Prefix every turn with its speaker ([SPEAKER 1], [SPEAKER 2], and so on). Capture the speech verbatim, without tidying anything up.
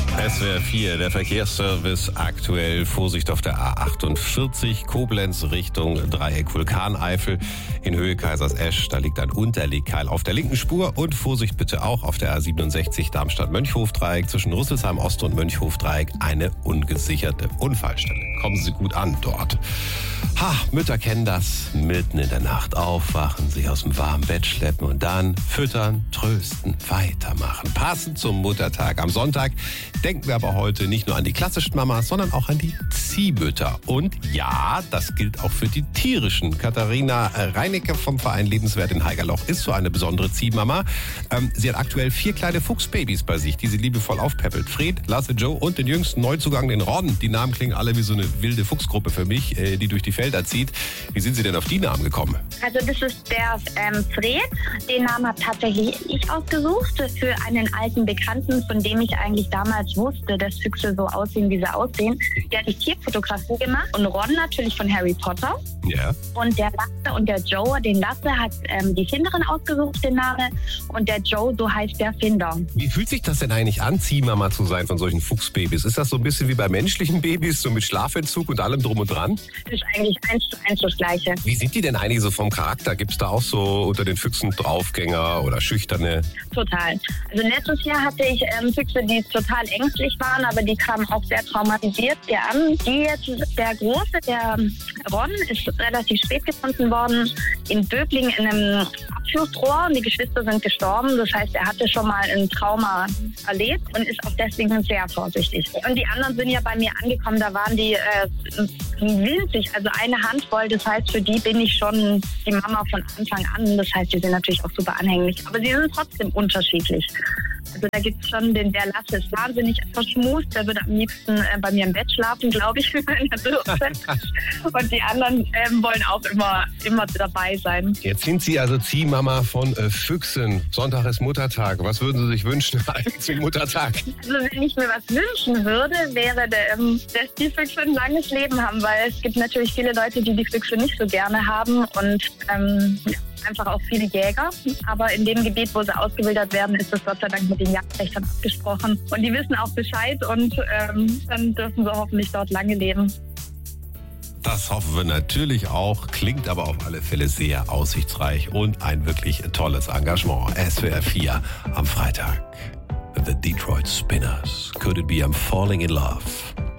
[SPEAKER 1] S W R vier, der Verkehrsservice aktuell. Vorsicht auf der A achtundvierzig, Koblenz Richtung Dreieck Vulkaneifel. In Höhe Kaisersesch, da liegt ein Unterlegkeil auf der linken Spur. Und Vorsicht bitte auch auf der A siebenundsechzig Darmstadt-Mönchhof-Dreieck zwischen Rüsselsheim Ost und Mönchhof-Dreieck. Eine ungesicherte Unfallstelle. Kommen Sie gut an dort. Ha, Mütter kennen das. Mitten in der Nacht aufwachen, sich aus dem warmen Bett schleppen und dann füttern, trösten, weitermachen. Passend zum Muttertag am Sonntag denken wir aber heute nicht nur an die klassischen Mamas, sondern auch an die Ziehmütter. Und ja, das gilt auch für die tierischen. Katharina Reinecke vom Verein Lebenswert in Haigerloch ist so eine besondere Ziehmama. Ähm, sie hat aktuell vier kleine Fuchsbabys bei sich, die sie liebevoll aufpäppelt. Fred, Lasse, Joe und den jüngsten Neuzugang, den Ron. Die Namen klingen alle wie so eine wilde Fuchsgruppe für mich, äh, die durch die Felder zieht. Wie sind Sie denn auf die Namen gekommen?
[SPEAKER 2] Also das ist der ähm, Fred. Den Namen habe tatsächlich ich ausgesucht für einen alten Bekannten, von dem ich eigentlich damals wusste, dass Füchse so aussehen, wie sie aussehen. Der hat die Tierfotografie gemacht und Ron natürlich von Harry Potter.
[SPEAKER 1] Ja.
[SPEAKER 2] Und der Lasse und der Joe, den Lasse hat ähm, die Finderin ausgesucht, den Namen. Und der Joe, so heißt der Finder.
[SPEAKER 1] Wie fühlt sich das denn eigentlich an, Ziehmama zu sein von solchen Fuchsbabys? Ist das so ein bisschen wie bei menschlichen Babys, so mit Schlafentzug und allem drum und dran?
[SPEAKER 2] Das ist eigentlich eins zu eins das Gleiche.
[SPEAKER 1] Wie sind die denn eigentlich so vom Charakter? Gibt es da auch so unter den Füchsen Draufgänger oder Schüchterne?
[SPEAKER 2] Total. Also letztes Jahr hatte ich ähm, Füchse, die total ängstlich waren, aber die kamen auch sehr traumatisiert hier an. Die jetzt, der Große, der Ron, ist relativ spät gefunden worden in Böblingen in einem Abflussrohr und die Geschwister sind gestorben. Das heißt, er hatte schon mal ein Trauma erlebt und ist auch deswegen sehr vorsichtig. Und die anderen sind ja bei mir angekommen, da waren die äh, winzig, also eine Handvoll. Das heißt, für die bin ich schon die Mama von Anfang an. Das heißt, die sind natürlich auch super anhänglich, aber sie sind trotzdem unterschiedlich. Also da gibt es schon den, der Lasse ist wahnsinnig verschmust, der würde am liebsten äh, bei mir im Bett schlafen, glaube ich, wenn er dürfte. Und die anderen ähm, wollen auch immer, immer dabei sein.
[SPEAKER 1] Jetzt sind Sie also Ziehmama von äh, Füchsen. Sonntag ist Muttertag. Was würden Sie sich wünschen zum Muttertag?
[SPEAKER 2] Also wenn ich mir was wünschen würde, wäre, der, ähm, dass die Füchse ein langes Leben haben, weil es gibt natürlich viele Leute, die die Füchse nicht so gerne haben und ähm, ja. Einfach auch viele Jäger. Aber in dem Gebiet, wo sie ausgebildet werden, ist das Gott sei Dank mit den Jagdwächtern abgesprochen. Und die wissen auch Bescheid und ähm, dann dürfen sie hoffentlich dort lange leben.
[SPEAKER 1] Das hoffen wir natürlich auch. Klingt aber auf alle Fälle sehr aussichtsreich und ein wirklich tolles Engagement. S W R vier am Freitag. The Detroit Spinners. Could it be I'm falling in love?